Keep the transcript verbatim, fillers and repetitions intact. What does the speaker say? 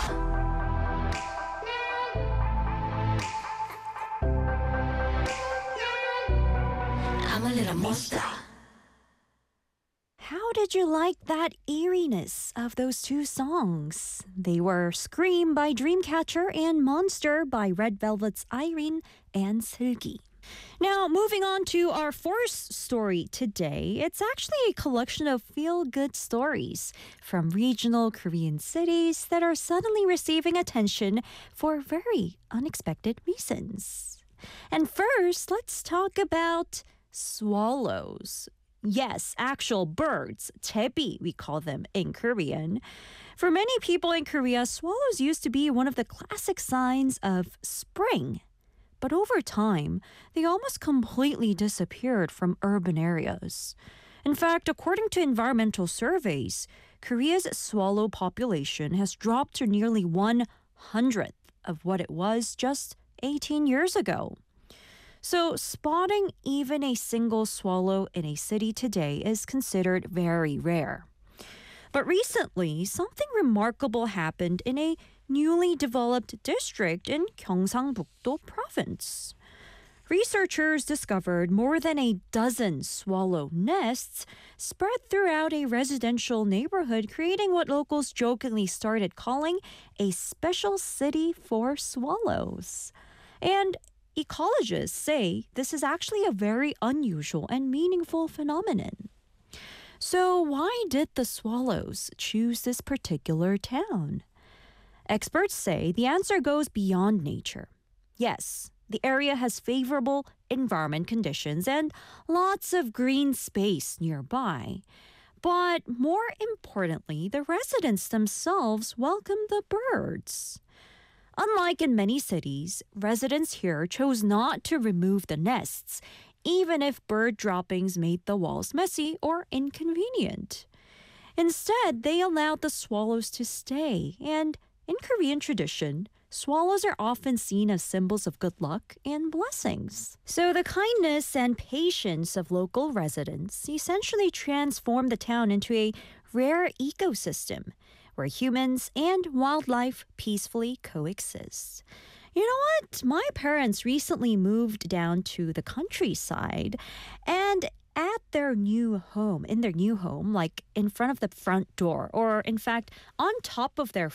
I'm a little monster. How did you like that eeriness of those two songs? They were Scream by Dreamcatcher and Monster by Red Velvet's Irene and Silgi. Now, moving on to our fourth story today, it's actually a collection of feel-good stories from regional Korean cities that are suddenly receiving attention for very unexpected reasons. And first, let's talk about swallows. Yes, actual birds, 제비, we call them in Korean. For many people in Korea, swallows used to be one of the classic signs of spring. But over time, they almost completely disappeared from urban areas. In fact, according to environmental surveys, Korea's swallow population has dropped to nearly one hundredth of what it was just eighteen years ago. So, spotting even a single swallow in a city today is considered very rare. But recently, something remarkable happened in a newly developed district in Gyeongsangbuk-do province. Researchers discovered more than a dozen swallow nests spread throughout a residential neighborhood, creating what locals jokingly started calling a special city for swallows. And ecologists say this is actually a very unusual and meaningful phenomenon. So why did the swallows choose this particular town? Experts say the answer goes beyond nature. Yes, the area has favorable environment conditions and lots of green space nearby. But more importantly, the residents themselves welcome the birds. Unlike in many cities, residents here chose not to remove the nests, even if bird droppings made the walls messy or inconvenient. Instead, they allowed the swallows to stay, and in Korean tradition, swallows are often seen as symbols of good luck and blessings. So the kindness and patience of local residents essentially transformed the town into a rare ecosystem where humans and wildlife peacefully coexist. You know what? My parents recently moved down to the countryside, and at their new home, in their new home, like in front of the front door, or in fact, on top of their